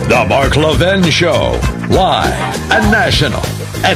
The Mark Levin Show, live and national at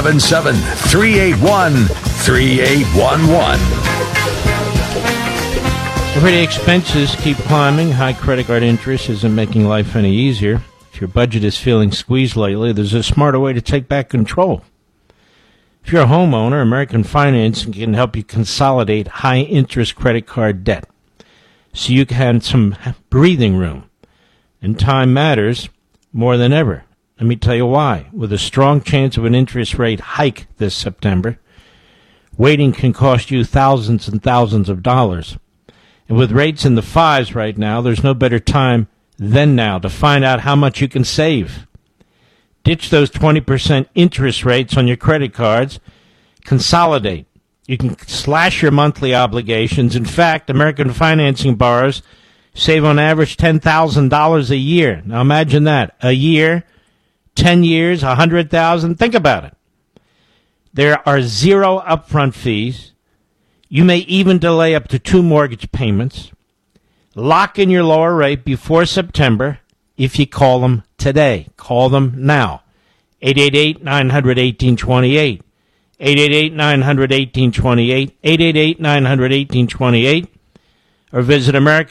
877-381-3811. Everyday expenses keep climbing. High credit card interest isn't making life any easier. If your budget is feeling squeezed lately, there's a smarter way to take back control. If you're a homeowner, American Financing can help you consolidate high-interest credit card debt so you can have some breathing room. And time matters more than ever. Let me tell you why. With a strong chance of an interest rate hike this September, waiting can cost you thousands and thousands of dollars. And with rates in the fives right now, there's no better time than now to find out how much you can save. Ditch those 20% interest rates on your credit cards. Consolidate. You can slash your monthly obligations. In fact, American Financing borrowers save on average $10,000 a year. Now imagine that. A year, 10 years, $100,000. Think about it. There are zero upfront fees. You may even delay up to 2 mortgage payments. Lock in your lower rate before September if you call them today. Call them now. 888-900-1828. 888-900-1828. 888-900-1828. Or visit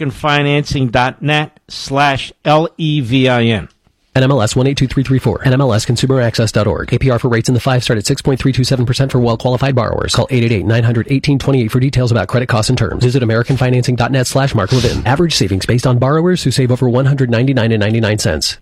AmericanFinancing.net/LEVIN. NMLS 182334. NMLSConsumerAccess.org. APR for rates in the 5 start at 6.327% for well-qualified borrowers. Call 888-900-1828 for details about credit costs and terms. Visit AmericanFinancing.net/Mark Levin. Average savings based on borrowers who save over $199.99.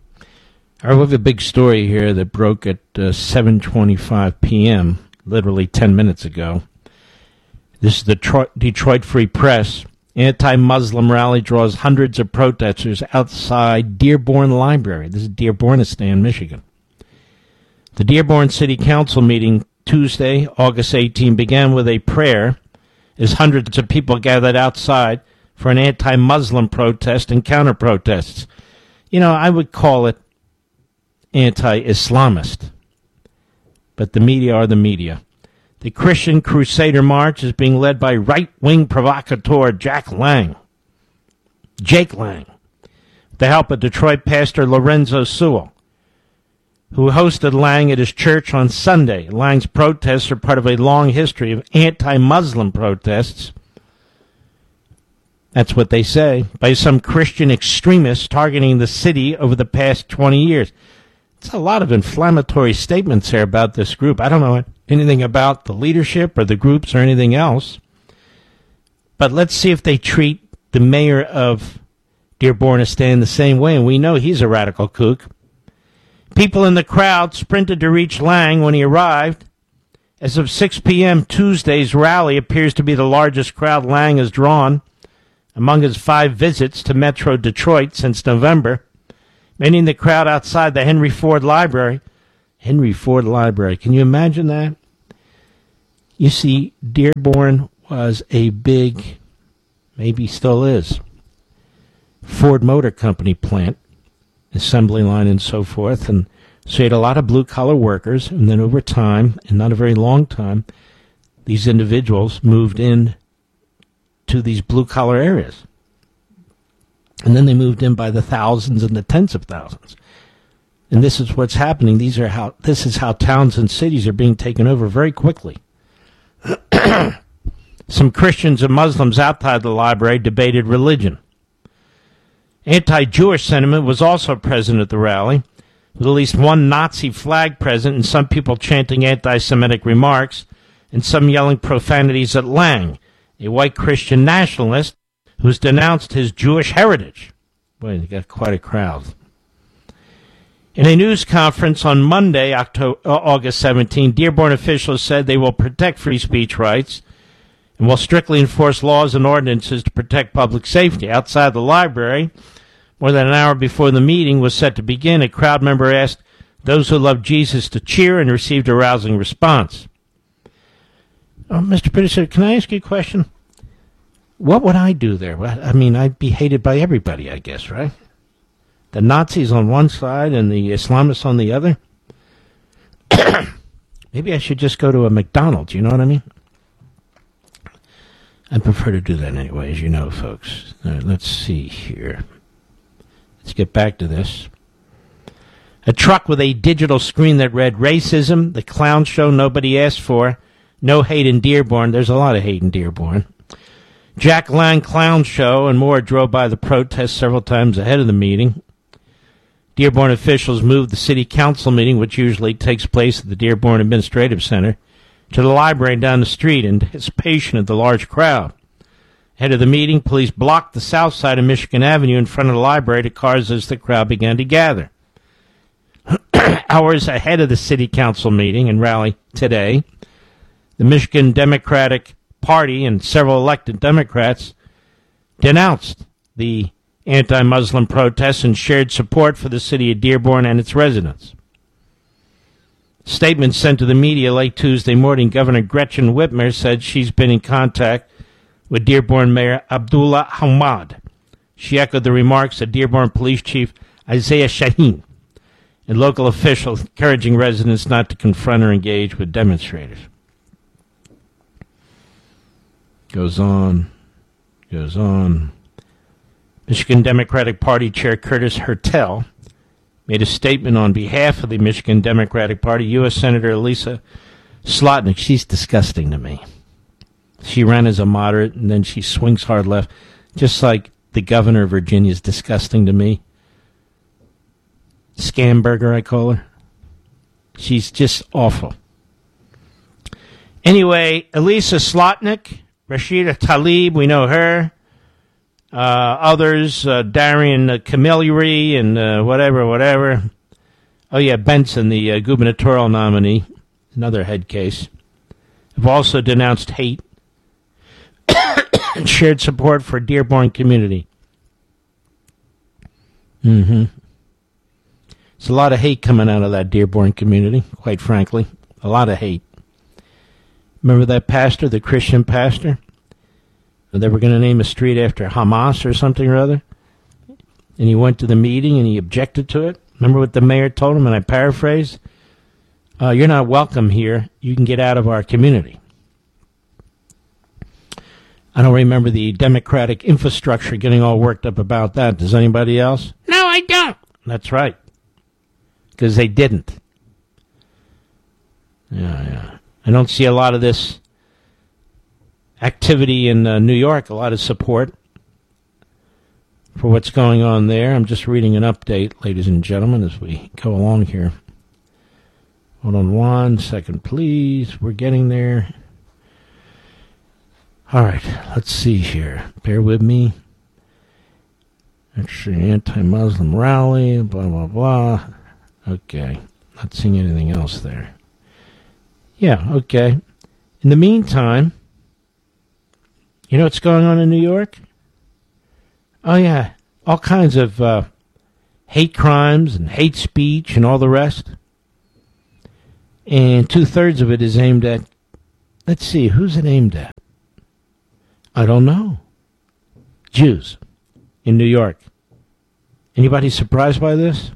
I have a big story here that broke at 7:25 p.m., literally 10 minutes ago. This is the Detroit Free Press. Anti-Muslim rally draws hundreds of protesters outside Dearborn Library. This is Dearbornistan, Michigan. The Dearborn City Council meeting Tuesday, August 18, began with a prayer as hundreds of people gathered outside for an anti-Muslim protest and counter-protests. You know, I would call it anti-Islamist, but the media are the media. The Christian Crusader March is being led by right-wing provocateur Jake Lang. With the help of Detroit pastor Lorenzo Sewell, who hosted Lang at his church on Sunday. Lang's protests are part of a long history of anti-Muslim protests. That's what they say, by some Christian extremists targeting the city over the past 20 years. It's a lot of inflammatory statements there about this group. I don't know anything about the leadership or the groups or anything else. But let's see if they treat the mayor of Dearbornistan the same way. And we know he's a radical kook. People in the crowd sprinted to reach Lang when he arrived. As of 6 p.m., Tuesday's rally appears to be the largest crowd Lang has drawn among his 5 visits to Metro Detroit since November. Many in the crowd outside the Henry Ford Library. Henry Ford Library. Can you imagine that? You see, Dearborn was a big, maybe still is, Ford Motor Company plant, assembly line and so forth. And so you had a lot of blue-collar workers. And then over time, and not a very long time, these individuals moved in to these blue-collar areas. And then they moved in by the thousands and the tens of thousands. And this is what's happening. This is how towns and cities are being taken over very quickly. Some Christians and Muslims outside the library debated religion. Anti-Jewish sentiment was also present at the rally, with at least one Nazi flag present and some people chanting anti-Semitic remarks and some yelling profanities at Lang, a white Christian nationalist who's denounced his Jewish heritage. Boy, they got quite a crowd. In a news conference on Monday, August 17, Dearborn officials said they will protect free speech rights and will strictly enforce laws and ordinances to protect public safety. Outside the library, more than an hour before the meeting was set to begin, a crowd member asked those who love Jesus to cheer and received a rousing response. Mr. Producer, can I ask you a question? What would I do there? I mean, I'd be hated by everybody, I guess, right? The Nazis on one side and the Islamists on the other? Maybe I should just go to a McDonald's, you know what I mean? I prefer to do that anyway, as you know, folks. Let's see here. Let's get back to this. A truck with a digital screen that read racism, the clown show nobody asked for, no hate in Dearborn. There's a lot of hate in Dearborn. Jack Lang clown show and more drove by the protest several times ahead of the meeting. Dearborn officials moved the city council meeting, which usually takes place at the Dearborn Administrative Center, to the library down the street in anticipation of the large crowd. Ahead of the meeting, police blocked the south side of Michigan Avenue in front of the library to cars as the crowd began to gather. Hours ahead of the city council meeting and rally today, the Michigan Democratic Party and several elected Democrats denounced the anti-Muslim protests and shared support for the city of Dearborn and its residents. Statements sent to the media late Tuesday morning, Governor Gretchen Whitmer said she's been in contact with Dearborn Mayor Abdullah Hamad. She echoed the remarks of Dearborn Police Chief Isaiah Shaheen and local officials encouraging residents not to confront or engage with demonstrators. Goes on. Michigan Democratic Party Chair Curtis Hertel made a statement on behalf of the Michigan Democratic Party. U.S. Senator Elisa Slotnick, she's disgusting to me. She ran as a moderate, and then she swings hard left, just like the governor of Virginia is disgusting to me. Scamburger, I call her. She's just awful. Anyway, Elisa Slotnick, Rashida Tlaib, we know her. Others, Darian Camilleri and whatever. Oh, yeah, Benson, the gubernatorial nominee, another head case, have also denounced hate and shared support for Dearborn community. There's a lot of hate coming out of that Dearborn community, quite frankly. A lot of hate. Remember that pastor, the Christian pastor? They were going to name a street after Hamas or something or other. And he went to the meeting and he objected to it. Remember what the mayor told him, and I paraphrase? You're not welcome here. You can get out of our community. I don't remember the Democratic infrastructure getting all worked up about that. Does anybody else? No, I don't. That's right. Because they didn't. Yeah. I don't see a lot of this activity in New York, a lot of support for what's going on there. I'm just reading an update, ladies and gentlemen, as we go along here. Hold on 1 second, please. We're getting there. All right, let's see here. Bear with me. That's an anti-Muslim rally, blah, blah, blah. Okay, not seeing anything else there. Yeah, okay. In the meantime, you know what's going on in New York? Oh, yeah, all kinds of hate crimes and hate speech and all the rest. And 2/3 of it is aimed at, let's see, who's it aimed at? I don't know. Jews in New York. Anybody surprised by this?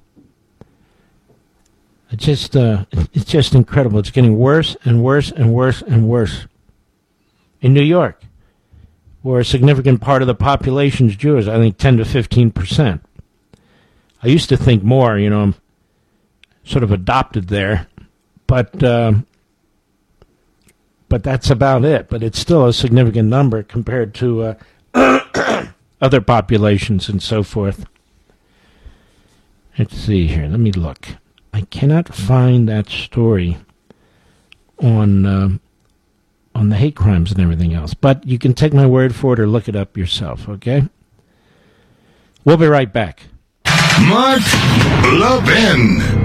It's just incredible. It's getting worse and worse and worse and worse. In New York, where a significant part of the population is Jewish, I think 10 to 15%. I used to think more, I'm sort of adopted there, but that's about it. But it's still a significant number compared to other populations and so forth. Let's see here. Let me look. I cannot find that story on the hate crimes and everything else. But you can take my word for it or look it up yourself, okay? We'll be right back. Mark Levin.